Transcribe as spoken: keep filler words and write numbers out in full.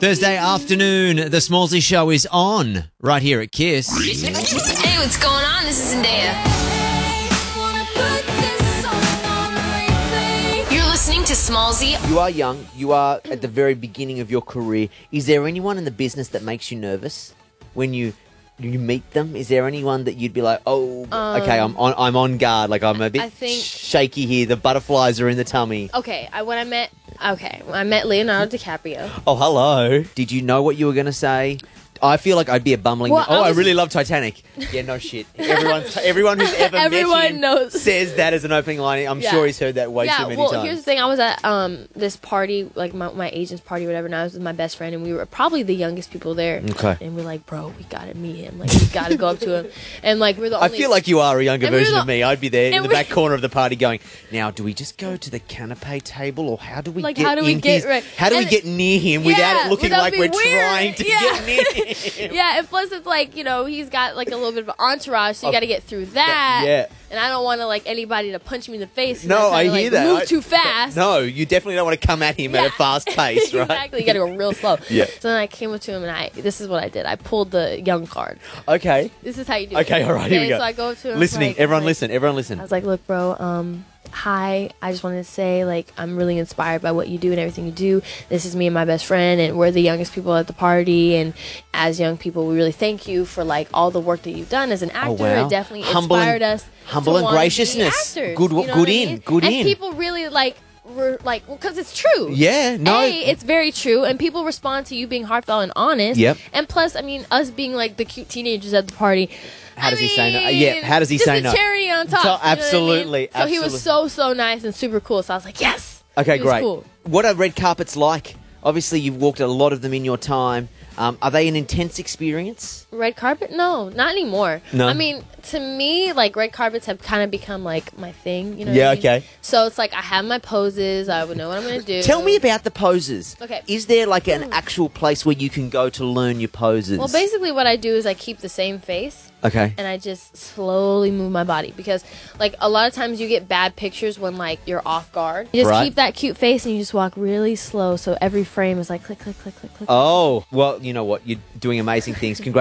Thursday afternoon, the Smallsy Show is on right here at Kiss. Hey, what's going on? This is Zendaya. You're listening to Smallsy. You are young. You are at the very beginning of your career. Is there anyone in the business that makes you nervous when you you meet them? Is there anyone that you'd be like, oh, Um, okay, I'm on, I'm on guard. Like I'm a bit I think- shaky here. The butterflies are in the tummy. Okay, I when I met okay, when I met Leonardo DiCaprio. Oh, hello. Did you know what you were going to say? I feel like I'd be a bumbling. Well, oh, I I, was- really love Titanic. Yeah, no shit. Everyone, everyone who's ever met Everyone him knows. says that as an opening line. I'm Yeah. sure he's heard that way yeah, too many well, times. here's the thing. I was at um this party, like my, my agent's party, or whatever, and I was with my best friend, and we were probably the youngest people there. Okay. And we're like, bro, we gotta meet him. Like, we gotta go up to him. And like, we're the I only. feel like you are a younger And we're version the- of me. I'd be there in and the we- back corner of the party going, now, do we just go to the canapé table or how do we Like, get how do we in get his- right- How do we and- get near him without Yeah, it looking without like we're being weird. trying to Yeah. get near him? Yeah, and plus it's like, you know, he's got like a little bit of an entourage, so you Oh, got to get through that. yeah. And I don't want to like anybody to punch me in the face. 'cause No, I'm I trying to, hear like, that. Move I- too fast. No, you definitely don't want to come at him at a Yeah. fast pace, right? Exactly, you got to go real slow. Yeah. So then I came up to him and I, this is what I did. I pulled the young card. Okay. This is how you do it. Okay, all right, here we Okay, go. So I go up to him. Listening. like, everyone like- listen. Everyone listen. I was like, look, bro, um, hi. I just wanted to say, like, I'm really inspired by what you do and everything you do. This is me and my best friend, and we're the youngest people at the party. And as young people, we really thank you for, like, all the work that you've done as an actor. Oh, wow. It definitely Humble and- inspired us. humble to and wanna be graciousness. actors, Good- you know good what I in, mean? good and in. people really, like, were like, well, because it's true. Yeah, no. A, it's very true, and people respond to you being heartfelt and honest. Yep. And plus, I mean, us being like the cute teenagers at the party. How I does he say no? mean, Yeah, how does he just say a no? cherry on top. So- you know what I mean? absolutely, So he was absolutely. so so nice and super cool. So I was like, yes. Okay, He was great. Cool. What are red carpets like? Obviously, you've walked a lot of them in your time. Um, are they an intense experience? Red carpet? No, not anymore. No? I mean, to me, like red carpets have kind of become like my thing. You know? Yeah, what I mean? okay. So it's like I have my poses. I would know what I'm gonna do. Tell me about the poses. Okay. Is there like an actual place where you can go to learn your poses? Well, basically, what I do is I keep the same face. Okay. And I just slowly move my body because, like, a lot of times you get bad pictures when, like, you're off guard. You just Right. keep that cute face and you just walk really slow, so every frame is like click, click, click, click, click. Oh, well, you know what? You're doing amazing things. Congratulations.